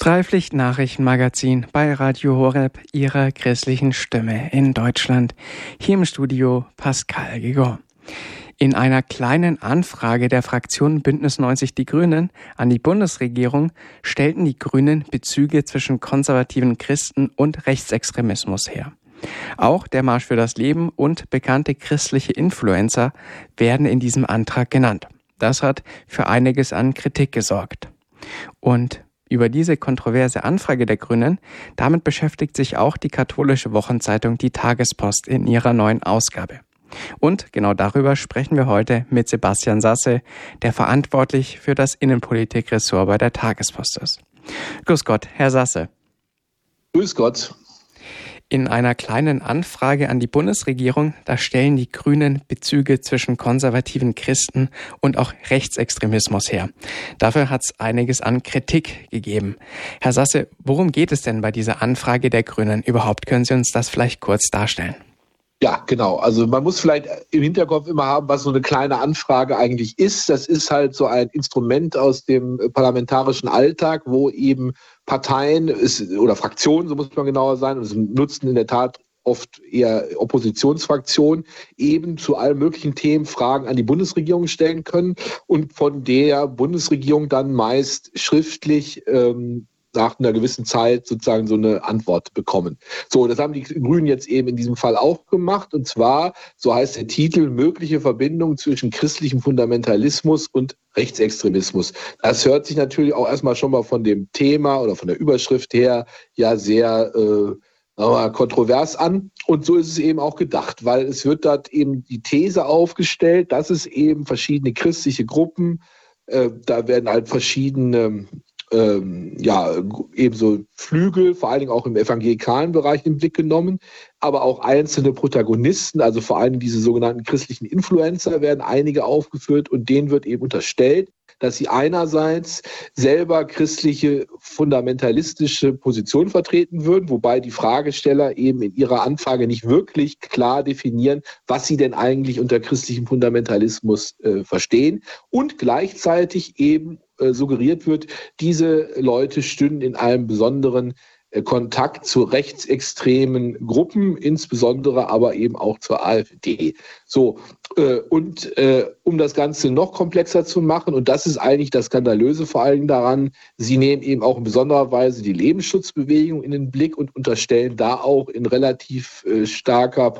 Freipflicht-Nachrichtenmagazin bei Radio Horeb, Ihrer christlichen Stimme in Deutschland. Hier im Studio Pascal Gigot. In einer kleinen Anfrage der Fraktion Bündnis 90 Die Grünen an die Bundesregierung stellten die Grünen Bezüge zwischen konservativen Christen und Rechtsextremismus her. Auch der Marsch für das Leben und bekannte christliche Influencer werden in diesem Antrag genannt. Das hat für einiges an Kritik gesorgt. Und über diese kontroverse Anfrage der Grünen, damit beschäftigt sich auch die katholische Wochenzeitung Die Tagespost in ihrer neuen Ausgabe. Und genau darüber sprechen wir heute mit Sebastian Sasse, der verantwortlich für das Innenpolitik-Ressort bei der Tagespost ist. Grüß Gott, Herr Sasse. Grüß Gott. In einer kleinen Anfrage an die Bundesregierung, da stellen die Grünen Bezüge zwischen konservativen Christen und auch Rechtsextremismus her. Dafür hat es einiges an Kritik gegeben. Herr Sasse, worum geht es denn bei dieser Anfrage der Grünen überhaupt? Können Sie uns das vielleicht kurz darstellen? Ja, genau. Also man muss vielleicht im Hinterkopf immer haben, was so eine kleine Anfrage eigentlich ist. Das ist halt so ein Instrument aus dem parlamentarischen Alltag, wo eben Parteien oder Fraktionen, so muss man genauer sein, und es nutzen in der Tat oft eher Oppositionsfraktionen, eben zu allen möglichen Themen Fragen an die Bundesregierung stellen können und von der Bundesregierung dann meist schriftlich nach einer gewissen Zeit sozusagen so eine Antwort bekommen. So, das haben die Grünen jetzt eben in diesem Fall auch gemacht. Und zwar, so heißt der Titel, mögliche Verbindung zwischen christlichem Fundamentalismus und Rechtsextremismus. Das hört sich natürlich auch erstmal schon mal von dem Thema oder von der Überschrift her ja sehr kontrovers an. Und so ist es eben auch gedacht, weil es wird dort eben die These aufgestellt, dass es eben verschiedene christliche Gruppen, da werden halt verschiedene ebenso Flügel, vor allen Dingen auch im evangelikalen Bereich im Blick genommen, aber auch einzelne Protagonisten, also vor allem diese sogenannten christlichen Influencer werden einige aufgeführt und denen wird eben unterstellt, dass sie einerseits selber christliche fundamentalistische Positionen vertreten würden, wobei die Fragesteller eben in ihrer Anfrage nicht wirklich klar definieren, was sie denn eigentlich unter christlichem Fundamentalismus verstehen und gleichzeitig eben suggeriert wird, diese Leute stünden in einem besonderen Kontakt zu rechtsextremen Gruppen, insbesondere aber eben auch zur AfD. So, um das Ganze noch komplexer zu machen, und das ist eigentlich das Skandalöse vor allem daran, sie nehmen eben auch in besonderer Weise die Lebensschutzbewegung in den Blick und unterstellen da auch in relativ starker